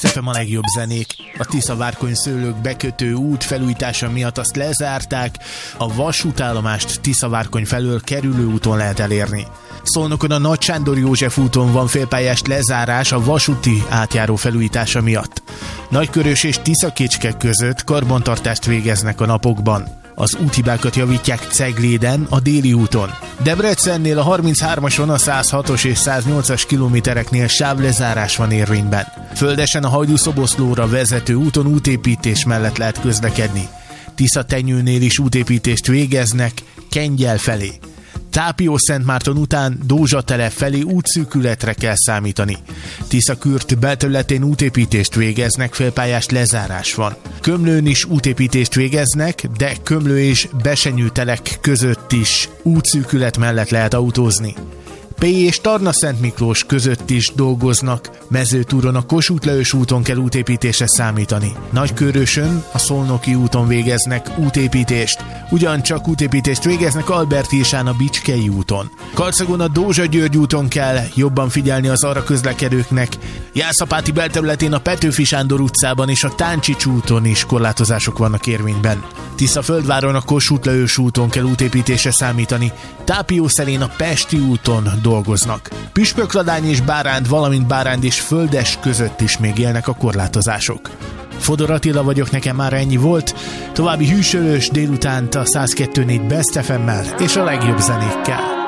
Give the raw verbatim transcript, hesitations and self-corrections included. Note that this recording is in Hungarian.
ef em a legjobb zenék. A Tisza-Várkony szőlők bekötő út felújítása miatt azt lezárták, a vasútállomást Tisza-Várkony felől kerülő úton lehet elérni. Szolnokon a Nagy Sándor József úton van félpályás lezárás a vasúti átjáró felújítása miatt. Nagykörös és Tiszakécske között karbantartást végeznek a napokban. Az úthibákat javítják Cegléden, a déli úton. Debrecennél a harminchármason, a száz hatos és száz nyolcas kilométereknél sávlezárás van érvényben. Földesen a Hajdú-Szoboszlóra vezető úton útépítés mellett lehet közlekedni. Tiszatenyőnél is útépítést végeznek Kengyel felé. Tápió-Szentmárton után Dózsatelep felé útszűkületre kell számítani. Tiszakürt belterületén útépítést végeznek, félpályás lezárás van. Kömlőn is útépítést végeznek, de Kömlő és Besenyőtelek között is útszűkület mellett lehet autózni. Pély és Tarna-Szent Miklós között is dolgoznak, Mezőtúron a Kossuth-Lajos úton kell útépítésre számítani. Nagykőrösön a Szolnoki úton végeznek útépítést, ugyancsak útépítést végeznek Albertisán a Bicskei úton. Karcagon a Dózsa-György úton kell jobban figyelni az arra közlekedőknek, Jászapáti belterületén a Petőfi Sándor utcában és a Táncsics úton is korlátozások vannak érvényben. Tiszaföldváron a Kossuth-Lajos úton kell útépítésre számítani, Tápiószelén a Pesti úton dolgoznak. Püspökladány és Báránd, valamint Báránd és Földes között is még élnek a korlátozások. Fodor Attila vagyok, nekem már ennyi volt. További hűsölős délutánt a száz kettő négy Best ef emmel és a legjobb zenékkel.